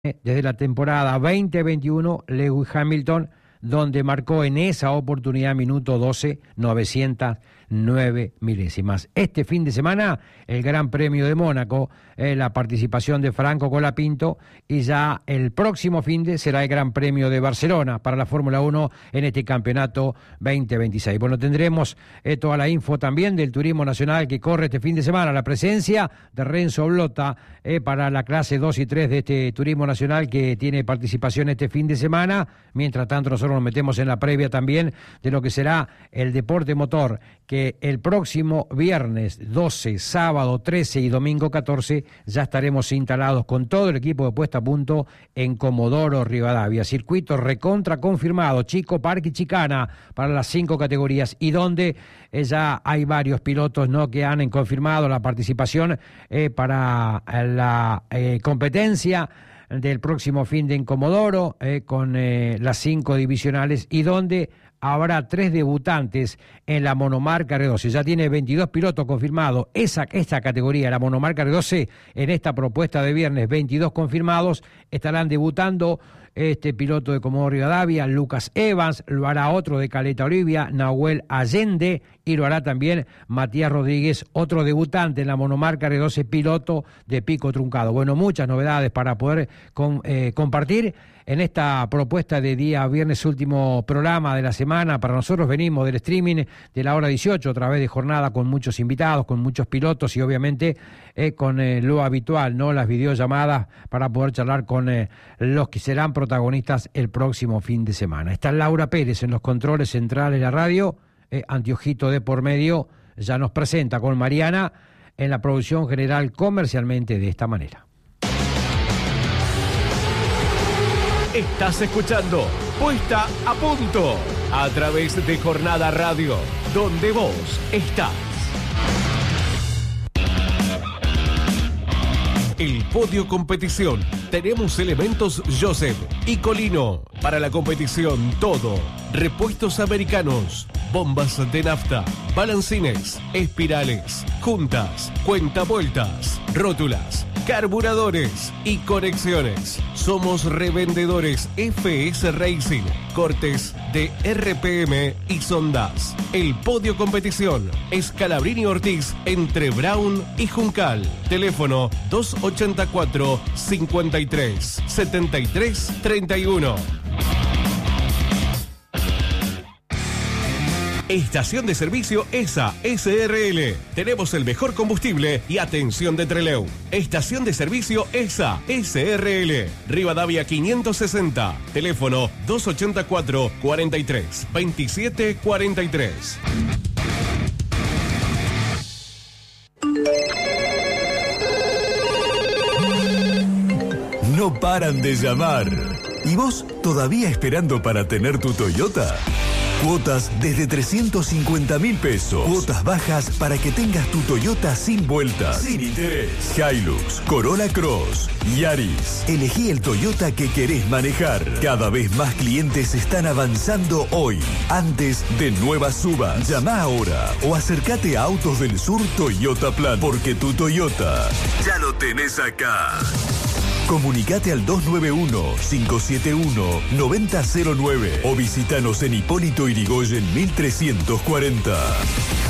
desde la temporada 2021, Lewis Hamilton, donde marcó en esa oportunidad minuto 12, 909 milésimas. Este fin de semana, el Gran Premio de Mónaco, la participación de Franco Colapinto, y ya el próximo fin de será el Gran Premio de Barcelona para la Fórmula 1 en este campeonato 2026. Bueno, tendremos toda la info también del turismo nacional que corre este fin de semana, la presencia de Renzo Blota para la clase 2 y 3 de este turismo nacional que tiene participación este fin de semana. Mientras tanto, nosotros nos metemos en la previa también de lo que será el deporte motor, que el próximo viernes 12, sábado 13 y domingo 14 ya estaremos instalados con todo el equipo de puesta a punto en Comodoro Rivadavia. Circuito recontra confirmado, Chico, Parque y Chicana para las 5 categorías, y donde ya hay varios pilotos que han confirmado la participación para la competencia del próximo fin de en Comodoro, con las 5 divisionales, y donde habrá 3 debutantes en la monomarca R12. Ya tiene 22 pilotos confirmados. Esta categoría, la monomarca R12, en esta propuesta de viernes, 22 confirmados. Estarán debutando este piloto de Comodoro Rivadavia, Lucas Evans, lo hará otro de Caleta Olivia, Nahuel Allende, y lo hará también Matías Rodríguez, otro debutante en la monomarca R12, piloto de Pico Truncado. Bueno, muchas novedades para poder compartir en esta propuesta de día viernes, último programa de la semana. Para nosotros venimos del streaming de la hora 18, a través de jornada, con muchos invitados, con muchos pilotos, y obviamente con lo habitual, las videollamadas para poder charlar con los que serán protagonistas el próximo fin de semana. Está Laura Pérez en los controles centrales de la radio, anteojito de por medio, ya nos presenta con Mariana en la producción general, comercialmente de esta manera. Estás escuchando Puesta a Punto a través de Jornada Radio, donde vos estás. El podio competición. Tenemos elementos Joseph y Colino. Para la competición, todo. Repuestos americanos, bombas de nafta, balancines, espirales, juntas, cuentavueltas, rótulas, carburadores y conexiones. Somos revendedores FS Racing, cortes de RPM y sondas. El podio competición es Calabrini Ortiz entre Brown y Juncal. Teléfono 284 53 73 31. Estación de servicio ESA SRL. Tenemos el mejor combustible y atención de Trelew. Estación de servicio ESA SRL. Rivadavia 560. Teléfono 284 43 27 43. No paran de llamar. ¿Y vos todavía esperando para tener tu Toyota? Cuotas desde 350.000 pesos. Cuotas bajas para que tengas tu Toyota sin vueltas, sin interés. Hilux, Corolla Cross, Yaris. Elegí el Toyota que querés manejar. Cada vez más clientes están avanzando hoy, antes de nuevas subas. Llama ahora o acércate a Autos del Sur Toyota Plan, porque tu Toyota ya lo tenés acá. Comunicate al 291-571-9009 o visitanos en Hipólito Yrigoyen 1340.